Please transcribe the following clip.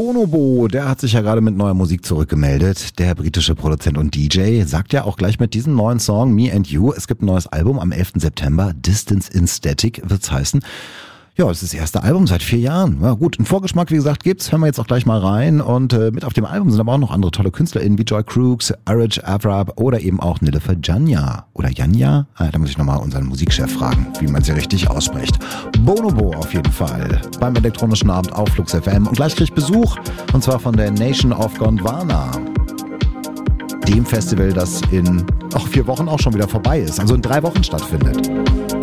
Bonobo, der hat sich ja gerade mit neuer Musik zurückgemeldet. Der britische Produzent und DJ sagt ja auch gleich mit diesem neuen Song Me and You, es gibt ein neues Album am 11. September, Distance in Static wird's heißen. Ja, es ist das erste Album seit 4 Jahren. Ja, gut, einen Vorgeschmack, wie gesagt, gibt's. Hören wir jetzt auch gleich mal rein. Und mit auf dem Album sind aber auch noch andere tolle KünstlerInnen wie Joy Crooks, Araj Avrab oder eben auch Nilüfer Janja. Oder Janja? Da muss ich nochmal unseren Musikchef fragen, wie man sie richtig ausspricht. Bonobo auf jeden Fall. Beim elektronischen Abend auf Flux FM. Und gleich krieg ich Besuch. Und zwar von der Nation of Gondwana. Dem Festival, das in 4 Wochen auch schon wieder vorbei ist. Also in 3 Wochen stattfindet.